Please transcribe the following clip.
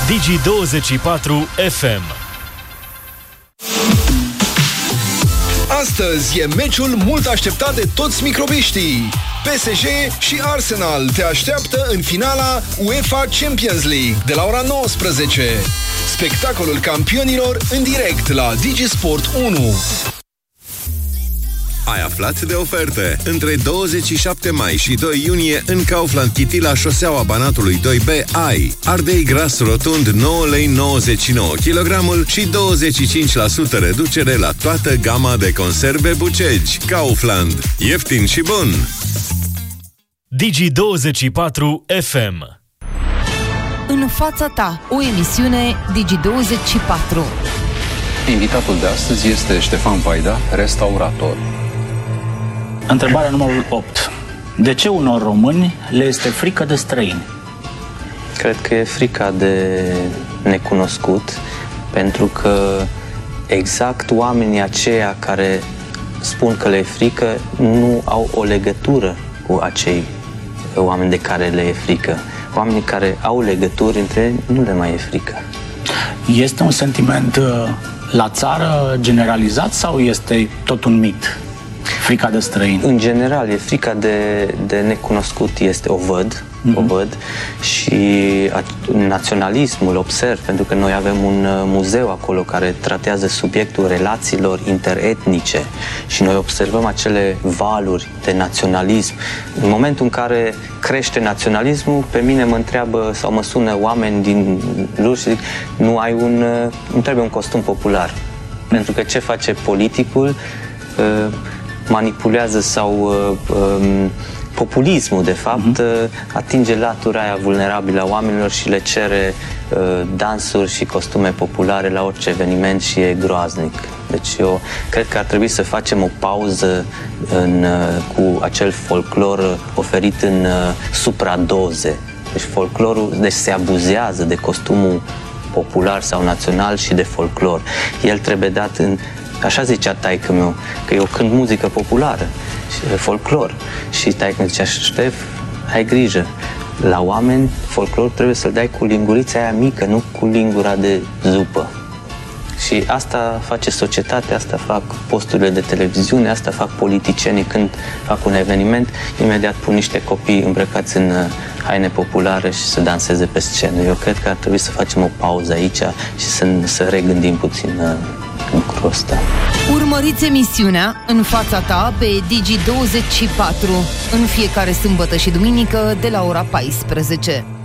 Digi24 FM. Astăzi e meciul mult așteptat de toți microbiștii. PSG și Arsenal te așteaptă în finala UEFA Champions League de la ora 19. Spectacolul campionilor în direct la Digisport 1. Ai aflat de oferte? Între 27 mai și 2 iunie în Kaufland Chitila, șoseaua Banatului 2B, ai ardei gras rotund 9,99 lei kg și 25% reducere la toată gama de conserve Bucegi. Kaufland. Ieftin și bun! Digi24 FM. În fața ta, o emisiune Digi24. Invitatul de astăzi este Ștefan Vaida, restaurator. Întrebarea numărul 8. De ce unor români le este frică de străini? Cred că e frica de necunoscut, pentru că exact oamenii aceia care spun că le e frică nu au o legătură cu acei oameni de care le e frică. Oamenii care au legături între ei nu le mai e frică. Este un sentiment la țară generalizat sau este tot un mit? Frica de străini. În general, e frica de necunoscut, o văd și naționalismul observ, pentru că noi avem un muzeu acolo care tratează subiectul relațiilor interetnice și noi observăm acele valuri de naționalism. În momentul în care crește naționalismul, pe mine mă întreabă sau mă sună oameni din lor și zic, nu trebuie un costum popular. Pentru că ce face politicul? Manipulează sau populismul, de fapt, atinge latura aia vulnerabilă a oamenilor și le cere dansuri și costume populare la orice eveniment și e groaznic. Deci eu cred că ar trebui să facem o pauză cu acel folclor oferit în supradoze. Deci folclorul se abuzează de costumul popular sau național și de folclor. El trebuie dat în... Așa zicea taică-meu, că eu cânt muzică populară, folclor. Și taică-meu zicea, Ștef, ai grijă. La oameni, folclor trebuie să-l dai cu lingurița aia mică, nu cu lingura de zupă. Și asta face societatea, asta fac posturile de televiziune, asta fac politicienii când fac un eveniment, imediat pun niște copii îmbrăcați în haine populare și să danseze pe scenă. Eu cred că ar trebui să facem o pauză aici și să regândim puțin lucrul ăsta. Urmăriți emisiunea În fața ta pe Digi24 în fiecare sâmbătă și duminică de la ora 14.